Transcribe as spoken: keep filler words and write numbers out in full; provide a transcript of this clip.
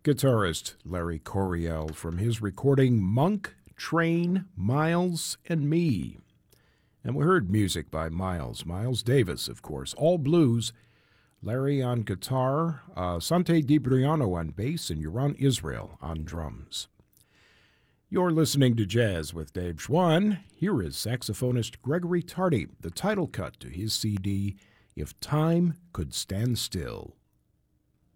guitarist Larry Coryell from his recording Monk, Train, Miles, and Me. And we heard music by Miles, Miles Davis, of course, all blues. Larry on guitar, uh, Sante DiBriano on bass, and Yaron Israel on drums. You're listening to Jazz with Dave Schwann. Here is saxophonist Gregory Tardy, the title cut to his C D, If Time Could Stand Still.